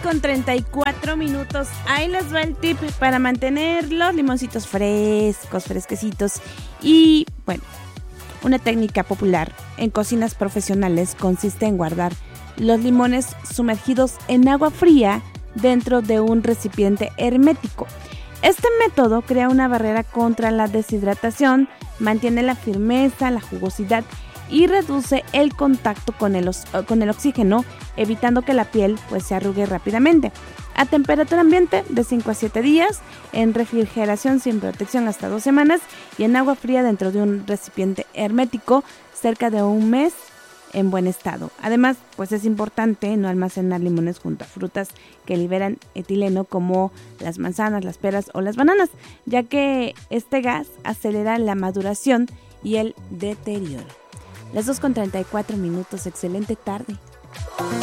2:34. Ahí les va el tip para mantener los limoncitos fresquecitos. Y bueno, una técnica popular en cocinas profesionales consiste en guardar los limones sumergidos en agua fría dentro de un recipiente hermético. Este método crea una barrera contra la deshidratación, mantiene la firmeza, la jugosidad y reduce el contacto con el oxígeno, evitando que la piel se arrugue rápidamente. A temperatura ambiente de 5 a 7 días, en refrigeración sin protección hasta 2 semanas y en agua fría dentro de un recipiente hermético cerca de un mes en buen estado. Además, es importante no almacenar limones junto a frutas que liberan etileno como las manzanas, las peras o las bananas, ya que este gas acelera la maduración y el deterioro. Las 2:34. Excelente tarde.